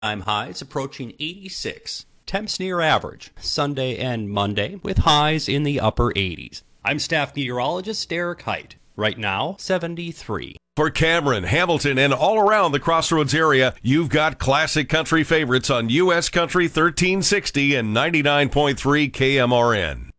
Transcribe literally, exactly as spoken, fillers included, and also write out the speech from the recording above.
I'm highs approaching eighty-six. Temps near average, Sunday and Monday, with highs in the upper eighties. I'm staff meteorologist Derek Height. Right now, seventy-three. For Cameron, Hamilton, and all around the Crossroads area, you've got classic country favorites on U S Country thirteen sixty and ninety-nine point three K M R N.